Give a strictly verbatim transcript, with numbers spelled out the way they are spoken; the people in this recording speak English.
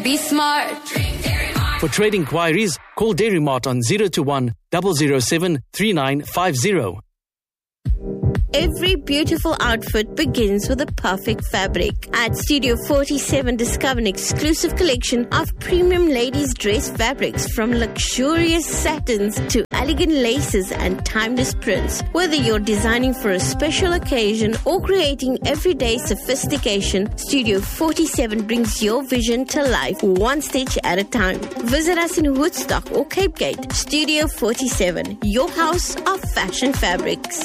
be smart. For trade inquiries, call Dairy Mart on zero two one, zero zero seven, three nine five zero. Every beautiful outfit begins with a perfect fabric. At Studio forty-seven, discover an exclusive collection of premium ladies' dress fabrics from luxurious satins to elegant laces and timeless prints. Whether you're designing for a special occasion or creating everyday sophistication, Studio forty-seven brings your vision to life one stitch at a time. Visit us in Woodstock or Cape Gate. Studio forty-seven, your house of fashion fabrics.